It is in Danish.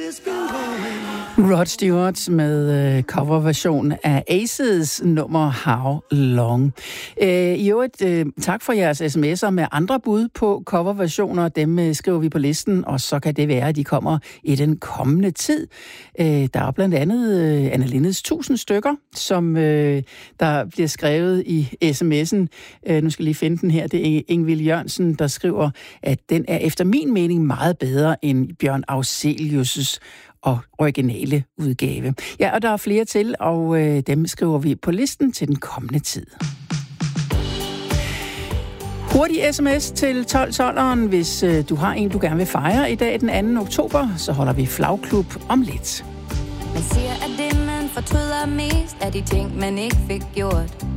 Rod Stewart med coverversion af Aces nummer How Long. I øvrigt, tak for jeres sms'er med andre bud på coverversioner. Dem skriver vi på listen, og så kan det være, at de kommer i den kommende tid. Der er blandt andet Anna Lindes 1000 stykker, som der bliver skrevet i sms'en. Nu skal jeg lige finde den her. Det er Ingvild Jørgensen, der skriver, at den er efter min mening meget bedre end Bjørn Afzelius' og originale udgave. Ja, og der er flere til, og dem skriver vi på listen til den kommende tid. Hurtig sms til 12-12'eren, hvis du har en, du gerne vil fejre i dag den 2. oktober, så holder vi flagklub om lidt. Man siger, at det man fortryder mest er de ting, man ikke fik gjort.